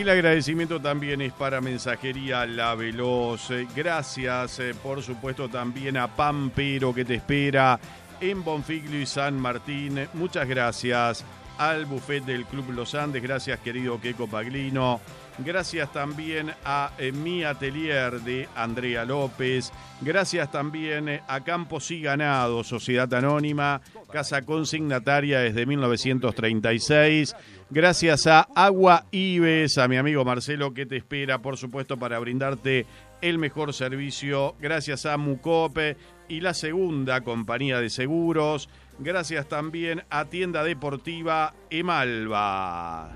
El agradecimiento también es para Mensajería La Veloz. Gracias, por supuesto, también a Pampero que te espera en Bonfiglio y San Martín. Muchas gracias al buffet del Club Los Andes. Gracias, querido Queco Paglino. Gracias también a Mi Atelier de Andrea López. Gracias también a Campos y Ganado, Sociedad Anónima, casa consignataria desde 1936. Gracias a Agua Ives, a mi amigo Marcelo que te espera, por supuesto, para brindarte el mejor servicio. Gracias a Mucope y la Segunda Compañía de Seguros. Gracias también a Tienda Deportiva Emalva.